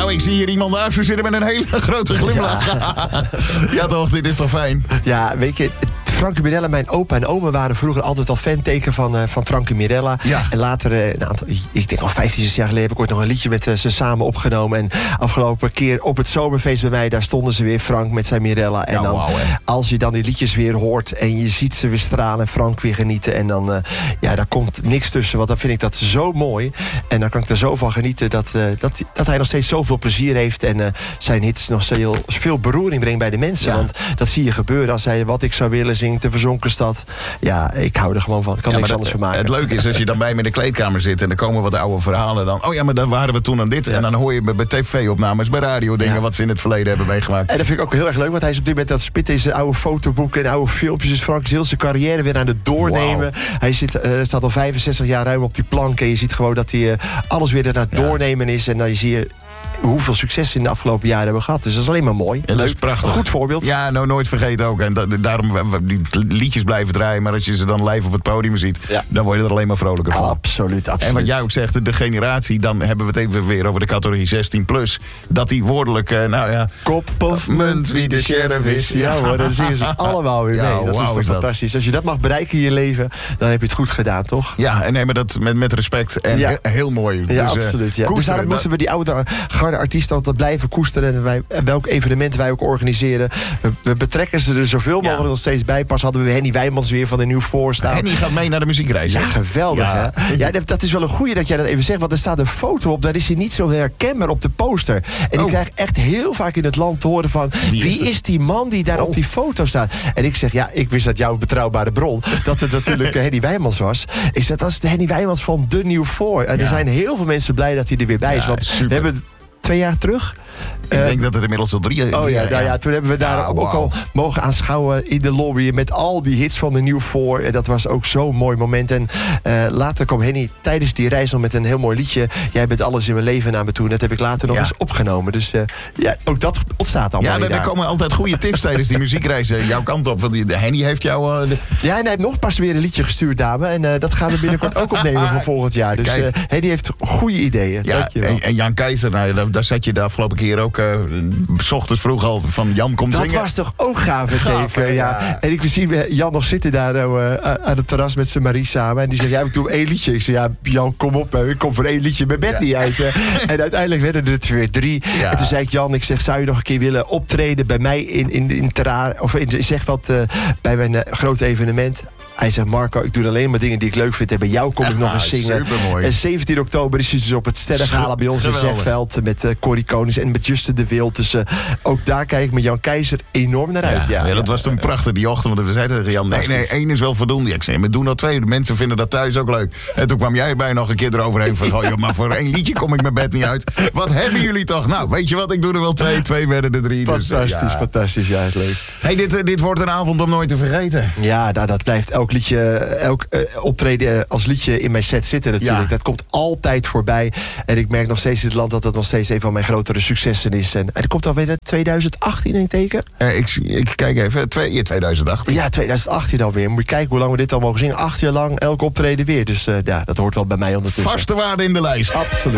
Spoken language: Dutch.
Nou, ik zie hier iemand naast me zitten met een hele grote glimlach. Ja toch, dit is toch fijn? Ja, weet je... Frankie Mirella, mijn opa en oma waren vroeger altijd al fanteken van Frankie Mirella. Ja. En later, ik denk al 15, 16 jaar geleden... heb ik ooit nog een liedje met ze samen opgenomen. En afgelopen keer op het zomerfeest bij mij... daar stonden ze weer, Frank met zijn Mirella. En dan, als je dan die liedjes weer hoort... en je ziet ze weer stralen en Frank weer genieten... en dan, daar komt niks tussen. Want dan vind ik dat zo mooi. En dan kan ik er zo van genieten... dat hij nog steeds zoveel plezier heeft... en zijn hits nog veel beroering brengt bij de mensen. Ja. Want dat zie je gebeuren als hij Wat ik zou willen zingt... De verzonken stad. Ja, ik hou er gewoon van. Ik kan niks anders van maken. Het leuke is als je dan bij me in de kleedkamer zit... en er komen wat oude verhalen dan... oh ja, maar dan waren we toen aan dit. Ja. En dan hoor je bij tv-opnames, bij radio dingen... wat ze in het verleden hebben meegemaakt. En dat vind ik ook heel erg leuk... want hij is op dit moment aan het spitten in zijn oude fotoboeken... en oude filmpjes. Dus Frank is heel zijn carrière weer aan het doornemen. Wow. Hij staat al 65 jaar ruim op die plank... en je ziet gewoon dat hij alles weer aan het doornemen is. En dan zie je... hoeveel succes in de afgelopen jaren hebben we gehad. Dus dat is alleen maar mooi. Ja, dat is prachtig. Goed voorbeeld. Ja, nou nooit vergeten ook. En daarom die liedjes blijven draaien. Maar als je ze dan live op het podium ziet... dan word je er alleen maar vrolijker van. Absoluut. En wat jij ook zegt, de generatie... dan hebben we het even weer over de categorie 16+. Dat die woordelijk, kop of munt, wie de sheriff is. Ja hoor, dan zien ze het allemaal weer mee. Dat is toch fantastisch. Als je dat mag bereiken in je leven... dan heb je het goed gedaan, toch? Ja, en nee, maar dat met respect. En heel mooi. Ja, dus, absoluut. Ja. Dus daarom moeten we die oude garde artiesten altijd blijven koesteren. En welk evenement wij ook organiseren. We betrekken ze er zoveel mogelijk nog steeds bij. Pas hadden we Henny Wijmans weer van de Nieuw Voorstaan. Henny gaat mee naar de muziekreis. Ja, geweldig hè. Ja, dat is wel een goeie dat jij dat even zegt. Want er staat een foto op. Daar is hij niet zo herkenbaar op de poster. En ik krijg echt heel vaak in het land te horen van... wie is die man die daar op die foto staat? En ik zeg, ik wist dat jouw betrouwbare bron... dat het natuurlijk Henny Wijmans was. Ik zeg, dat is de Henny Wijmans van de Nieuw Voor. En er zijn heel veel mensen blij dat hij er weer bij is. Want we hebben 2 jaar terug... Ik denk dat het inmiddels al 3 jaar... toen hebben we daar ook al mogen aanschouwen in de lobby... met al die hits van de Nieuw Voor. En dat was ook zo'n mooi moment. En later kwam Henny tijdens die reis nog met een heel mooi liedje... Jij bent alles in mijn leven naar me toe. En dat heb ik later nog eens opgenomen. Dus ook dat ontstaat allemaal. Ja, er komen altijd goede tips tijdens die muziekreis jouw kant op. Want Henny heeft jou... Ja, en hij heeft nog pas weer een liedje gestuurd, dame. En dat gaan we binnenkort ook opnemen voor volgend jaar. Dus Henny heeft goede ideeën. Ja, en Jan Keizer, daar zat je de afgelopen keer ook... 's ochtends vroeg al van Jan komt zingen. Dat was toch ook gaaf teken. Ja. En ik zie Jan nog zitten daar aan het terras met zijn Marie samen. En die zegt, ik doe 1 liedje. Ik zeg, Jan, kom op. Ik kom voor 1 liedje mijn bed niet uit. En uiteindelijk werden het weer 3. Ja. En toen zei ik, Jan, zou je nog een keer willen optreden bij mij in Terraar, of zeg wat, bij mijn grote evenement. Hij zegt, Marco, ik doe alleen maar dingen die ik leuk vind. En bij jou kom ik nog eens zingen. Supermooi. En 17 oktober is hij dus op het Sterrengala bij ons in Zegveld. Met Corrie Konings en met Juste de Wild. Dus ook daar kijk ik met Jan Keizer enorm naar uit. Ja, dat was toen prachtig die ochtend. Want we zeiden tegen Jan, nee, 1 is wel voldoende. Ik zei, we doen al 2. De mensen vinden dat thuis ook leuk. En toen kwam jij erbij nog een keer eroverheen. Van, maar voor 1 liedje kom ik mijn bed niet uit. Wat hebben jullie toch? Nou, weet je wat, ik doe er wel 2. 2 werden er 3. Fantastisch. Ja, het leuk. Hey, dit wordt een avond om nooit te vergeten. Ja, dat blijft elk liedje, elk optreden als liedje in mijn set zitten natuurlijk. Ja. Dat komt altijd voorbij. En ik merk nog steeds in het land dat dat nog steeds een van mijn grotere successen is. En er komt alweer 2018 in teken. Ik kijk even. 2018. Ja, 2018 alweer. Moet je kijken hoe lang we dit al mogen zingen. 8 jaar lang elk optreden weer. Dus dat hoort wel bij mij ondertussen. Vaste waarde in de lijst. Absoluut.